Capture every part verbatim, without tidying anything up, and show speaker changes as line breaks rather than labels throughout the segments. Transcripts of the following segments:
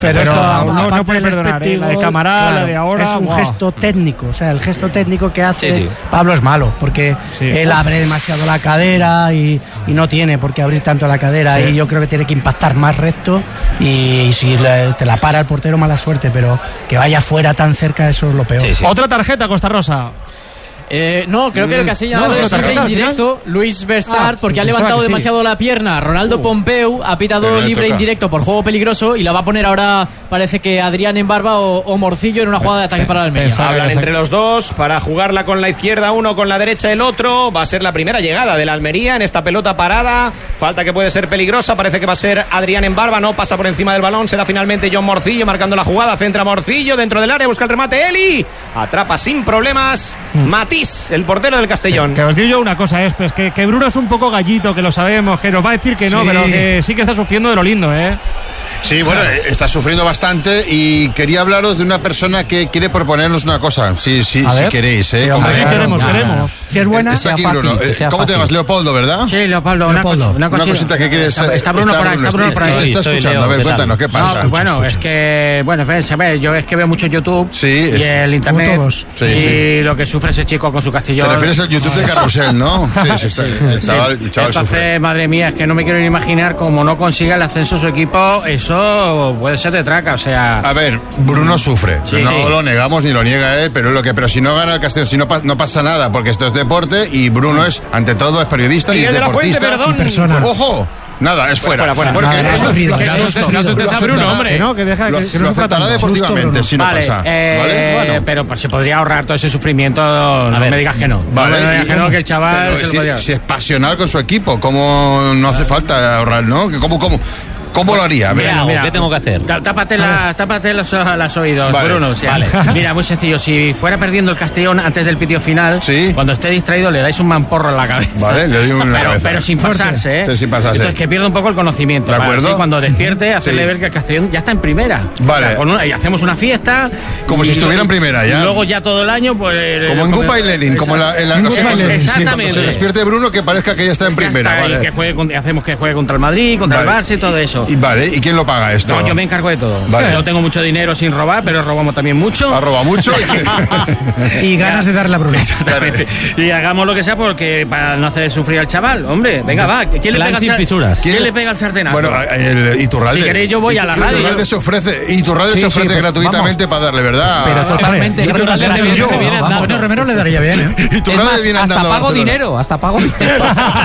Pero,
pero
esto,
no,
no, no puede perdonar, ¿eh? La de Camará,
claro,
la de ahora.
Es un
wow.
gesto técnico, o sea, el gesto técnico que hace
sí, sí.
Pablo es malo, porque
sí.
él abre demasiado la cadera y, y no tiene por qué abrir tanto la cadera, sí. Y yo creo que tiene que impactar más recto y, y si le, te la para el portero, mala suerte, pero que vaya fuera tan cerca, eso es lo peor.
Sí, sí.
Otra tarjeta, Costa Rosa.
Eh, no, creo que el que ha señalado
No,
es
tarjeta,
libre
al
indirecto, Luis Verstart,
Ah,
porque ha
pensaba
levantado
que sí.
demasiado la pierna. Ronaldo
Uh.
Pompeu ha pitado
Pero le
libre
toca.
indirecto por juego peligroso y la va a poner ahora, parece que Adrián Embarba o, o Morcillo en una jugada de ataque para el Almería.
Pensaba-
Hablan
Exacto.
entre los dos para jugarla con la izquierda uno, con la derecha el otro. Va a ser la primera llegada del Almería en esta pelota parada. Falta que puede ser peligrosa. Parece que va a ser Adrián Embarba. No pasa por encima del balón. Será finalmente John Morcillo marcando la jugada. Centra Morcillo dentro del área. Busca el remate. Eli. Atrapa sin problemas. Matís, el portero del Castellón.
Que os digo yo una cosa, es pues, que, que Bruno es un poco gallito, que lo sabemos, que nos va a decir que no,
Sí.
pero que sí que está sufriendo de lo lindo, ¿eh?
Sí, bueno, está sufriendo bastante y quería hablaros de una persona que quiere proponernos una cosa, si, si,
A
si
ver.
queréis, ¿eh?
Sí,
Como-
hombre,
Sí,
claro,
queremos,
claro.
queremos.
Si es buena,
Está aquí
sea
Bruno.
fácil, que
Eh,
sea
¿Cómo te
fácil.
llamas? Leopoldo, ¿verdad?
Sí, Leopoldo, una,
Leopoldo.
Cosa, una,
Una
cosita.
cosita que quieres...
Está, está Bruno por ahí, está Bruno por ahí.
Te está
Estoy,
escuchando,
Leo,
a ver,
¿qué tal?
cuéntanos, ¿qué
No,
pasa?
pues bueno, es que, bueno, a ver, yo es que veo mucho YouTube
Sí,
y
es-
el internet
como todos.
Sí,
y
sí.
lo que sufre ese chico con su Castillón.
Te refieres al YouTube de Carrusel, ¿no? Sí, sí, está- el chaval, el chaval
Entonces,
sufre.
madre mía, es que no me quiero ni imaginar cómo no consiga el ascenso su equipo, eso puede ser de traca, o sea...
A ver, Bruno sufre,
Sí,
no
sí.
lo negamos ni lo niega él, pero es lo que, pero si no gana el Castellón, si no, pa- no pasa nada, porque esto es deporte y Bruno es, ante todo, es periodista y
Miguel
es
de la Fuente,
deportista.
perdón.
Y persona.
¡Ojo! Nada, es fuera.
Fuera, fuera.
Porque
Nada,
eso-
ha sufrido,
lo-
ya
lo-
ha sufrido.
lo-
No asustes
lo
a Bruno,
aceptará-
hombre. Que no, que deja,
Lo,
que, que
lo
no sufra
aceptará
tanto.
deportivamente
Bruno.
si no
vale,
pasa.
eh,
¿Vale?
bueno, pero pues, se podría ahorrar todo ese sufrimiento, no
ver.
me digas que no.
Vale,
no me digas
y-
que no, que el chaval
pero
se lo
si,
podría...
si es pasional con su equipo, ¿cómo no hace falta ahorrar, no? Que ¿Cómo, cómo, cómo lo haría? A ver.
¿Qué hago? ¿Qué tengo que hacer?
tá- Tápate, la, tápate los, los oídos,
Vale.
Bruno. o sea,
Vale.
Mira, muy sencillo. Si fuera perdiendo el Castellón antes del pitido final,
Sí.
cuando esté distraído le dais un mamporro en la cabeza.
Vale, le doy una
pero,
cabeza.
pero sin pasarse, ¿eh?
Pero sin pasarse.
Entonces que pierda un poco el conocimiento.
¿De
para
acuerdo?
así cuando despierte, hacerle
Sí.
ver que el Castellón ya está en primera.
Vale.
O sea, con una- y hacemos una fiesta.
Como
y-
si estuviera en primera ya.
Y luego ya todo el año, pues...
Como en Gupa y Lenin, como en la, en la
En
no sé,
Gupa y
cuando-
Lenin, sí.
cuando
Exactamente.
se despierte Bruno que parezca que ya está en
Ya
primera.
está, y
Vale.
que juegue con- hacemos que juegue contra el Madrid, contra
Vale.
el Barça y todo eso.
Y vale, ¿y quién lo paga esto?
No, yo me encargo de todo.
Vale.
Yo tengo mucho dinero sin robar, pero robamos también mucho.
Ha robado mucho.
Y ganas de darle la Bruna.
Exactamente. Y hagamos lo que sea porque para no hacer sufrir al chaval. Hombre, venga, va. ¿Quién le
Plan
pega al
sin
sar-
fisuras.
¿Quién le pega al sartenazo?
Bueno, el Iturralde.
Si queréis, yo voy a la radio.
Iturralde se ofrece, Iturralde
Sí,
se
sí,
ofrece
pero
gratuitamente para darle, ¿verdad?
Pero totalmente.
Yo creo que
Iturralde
Antonio
se
Romero
viene
viene
andando. Antonio Romero le daría bien, ¿eh?
Iturralde
Es más,
viene
hasta
andando a
pago
Barcelona.
dinero, hasta pago dinero.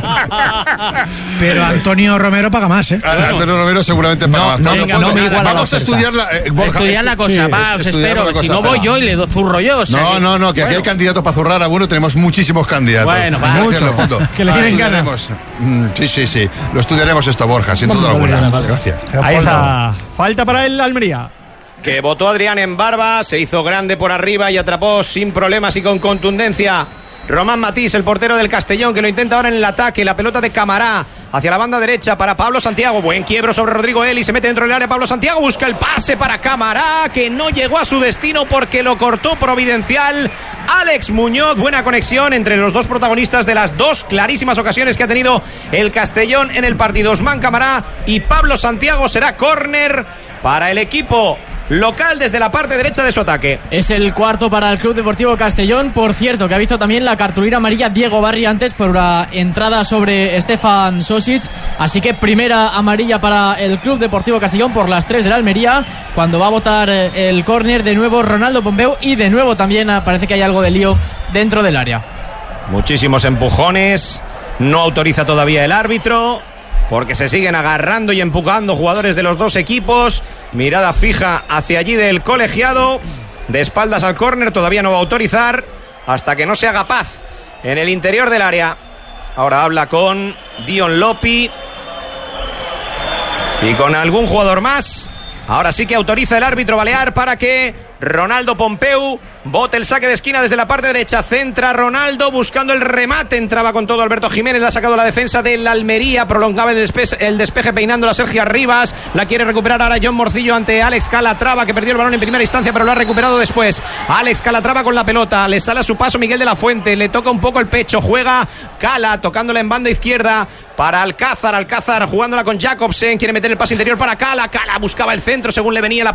Pero Antonio Romero paga más, ¿eh?
A- Antonio Romero seguramente paga
No,
más.
no,
Pablo,
venga,
Pablo,
no me iguala la
vamos a
oferta.
estudiar la, eh, Borja,
Estudiar la cosa,
sí,
va, os
estudiar
espero.
la
Si
cosa.
no voy yo y le doy zurro yo. o sea
No,
que-
no, no, que aquí
bueno.
hay candidatos para zurrar a uno, tenemos muchísimos candidatos.
Bueno, va.
Gracias,
Mucho.
Leopoldo.
Que le
Lo
tienen
estudiaremos. Mm, Sí, sí, sí. Lo estudiaremos esto, Borja, sin duda alguna. Gracias.
Ahí está. Falta para el Almería.
Que votó Adrián en barba, se hizo grande por arriba y atrapó sin problemas y con contundencia Román Matís, el portero del Castellón, que lo intenta ahora en el ataque. La pelota de Camará hacia la banda derecha para Pablo Santiago. Buen quiebro sobre Rodrigo Eli, se mete dentro del área. Pablo Santiago busca el pase para Camará, que no llegó a su destino porque lo cortó providencial Alex Muñoz. Buena conexión entre los dos protagonistas de las dos clarísimas ocasiones que ha tenido el Castellón en el partido. Osman Camará y Pablo Santiago. Será córner para el equipo local desde la parte derecha de su ataque.
Es el cuarto para el Club Deportivo Castellón. Por cierto, que ha visto también la cartulina amarilla Diego Barri antes por la entrada sobre Stefan Sosic. Así que primera amarilla para el Club Deportivo Castellón por las tres de la Almería, cuando va a votar el córner de nuevo Ronaldo Pompeu. Y de nuevo también parece que hay algo de lío dentro del área.
Muchísimos empujones. No autoriza todavía el árbitro, porque se siguen agarrando y empujando jugadores de los dos equipos. Mirada fija hacia allí del colegiado. De espaldas al córner, todavía no va a autorizar hasta que no se haga paz en el interior del área. Ahora habla con Dion Lopi y con algún jugador más. Ahora sí que autoriza el árbitro balear para que Ronaldo Pompeu, bote el saque de esquina desde la parte derecha, centra Ronaldo buscando el remate, entraba con todo Alberto Jiménez, la ha sacado la defensa de la Almería, prolongaba el, despe- el despeje peinando a Sergio Arribas, la quiere recuperar ahora John Morcillo ante Alex Calatrava, que perdió el balón en primera instancia pero lo ha recuperado después. Alex Calatrava con la pelota, le sale a su paso Miguel de la Fuente, le toca un poco el pecho, juega Cala tocándola en banda izquierda para Alcázar, Alcázar jugándola con Jacobsen, quiere meter el pase interior para Cala, Cala buscaba el centro según le venía la